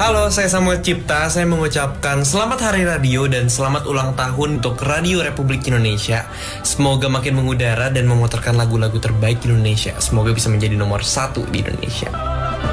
Halo, saya Samuel Cipta. Saya mengucapkan selamat Hari Radio dan selamat ulang tahun untuk Radio Republik Indonesia. Semoga makin mengudara dan memutarkan lagu-lagu terbaik di Indonesia. Semoga bisa menjadi nomor 1 di Indonesia.